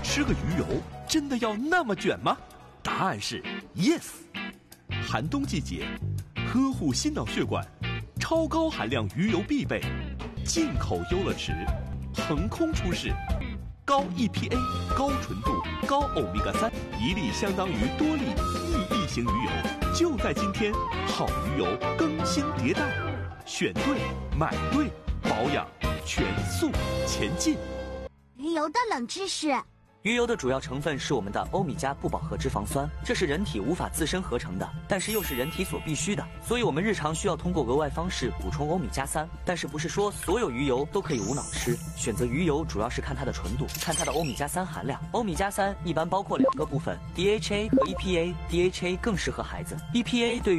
吃个鱼油真的要那么卷吗？答案是 yes。寒冬季节，呵护心脑血管，超高含量鱼油必备。进口优乐池，横空出世，高 EPA、高纯度、高欧米伽3，一粒相当于多粒1亿型鱼油。就在今天，好鱼油更新迭代，选对买对，保养全速前进。 鱼油的冷知识。 鱼油的主要成分是我们的欧米伽不饱和脂肪酸，这是人体无法自身合成的，但是又是人体所必需的，所以我们日常需要通过额外方式补充欧米伽3。但是不是说所有鱼油都可以无脑吃？选择鱼油主要是看它的纯度，看它的欧米伽3含量。欧米伽3一般包括2个部分 ，DHA 和 EPA，DHA 更适合孩子 ，EPA 对于